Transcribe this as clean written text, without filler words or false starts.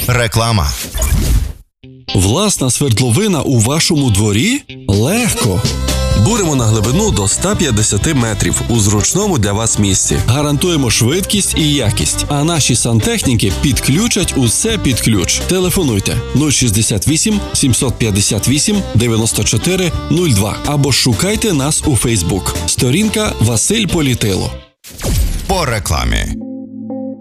Реклама. Власна свердловина у вашому дворі? Легко! Буримо на глибину до 150 метрів у зручному для вас місці. Гарантуємо швидкість і якість, а наші сантехніки підключать усе під ключ. Телефонуйте 068 758 94 02 або шукайте нас у Фейсбук. Сторінка Василь Політило. По рекламі.